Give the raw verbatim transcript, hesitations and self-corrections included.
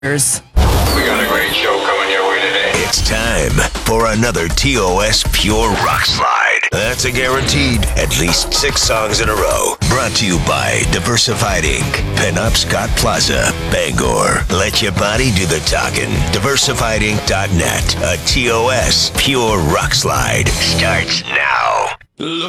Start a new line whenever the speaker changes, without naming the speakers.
We got a great show coming your way today.
It's time for another T O S Pure Rock Slide. That's a guaranteed at least six songs in a row. Brought to you by Diversified Incorporated. Pinup Scott Plaza, Bangor. Let your body do the talking. diversified inc dot net. A T O S Pure Rock Slide starts now.
Look